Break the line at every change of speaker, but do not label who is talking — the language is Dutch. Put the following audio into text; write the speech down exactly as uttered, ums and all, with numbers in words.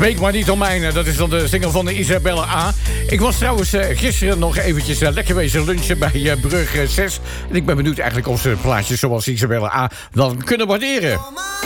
Spreek maar niet om mij, dat is dan de single van de Isabelle A. Ik was trouwens uh, gisteren nog eventjes uh, lekker wezen lunchen bij uh, Brug uh, zes. En ik ben benieuwd eigenlijk of ze plaatjes zoals Isabelle A dan kunnen waarderen.